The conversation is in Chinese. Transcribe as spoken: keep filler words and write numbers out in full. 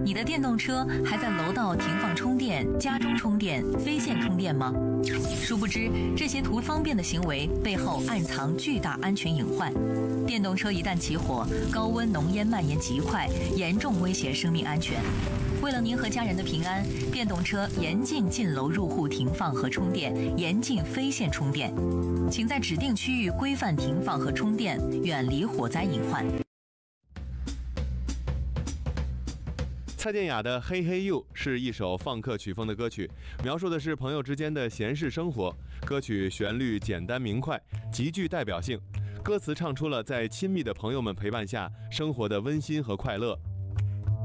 你的电动车还在楼道停放充电、家中充电、非线充电吗？殊不知，这些图方便的行为背后暗藏巨大安全隐患。电动车一旦起火，高温浓烟蔓延极快，严重威胁生命安全。为了您和家人的平安，电动车严禁进楼入户停放和充电，严禁非线充电。请在指定区域规范停放和充电，远离火灾隐患。 蔡健雅的《嘿嘿 You》是一首放克曲风的歌曲，描述的是朋友之间的闲适生活。歌曲旋律简单明快，极具代表性。歌词唱出了在亲密的朋友们陪伴下生活的温馨和快乐。